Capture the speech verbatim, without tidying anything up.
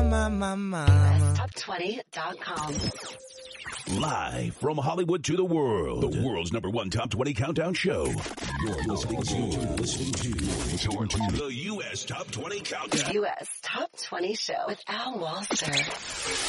my, my, my. U S top twenty dot com. Live from Hollywood to the world, the world's number one top twenty countdown show. You're listening to, listening to, listening to the U S Top twenty Countdown. U S Top twenty Show with Al Walser.